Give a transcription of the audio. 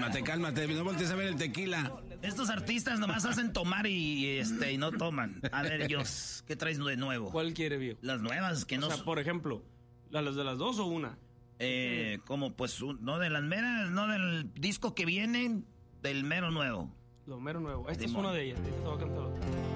cálmate, no voltees a ver el tequila. Estos artistas nomás hacen tomar y no toman. A ver, ellos, ¿qué traes de nuevo? ¿Cuál quiere, viejo? Las nuevas, que no... O sea, por ejemplo, ¿las de las dos o una? Como pues, no de las meras, no del disco que viene, del mero nuevo. Lo mero nuevo. Esta es una de ellas, esta te voy a cantar otra.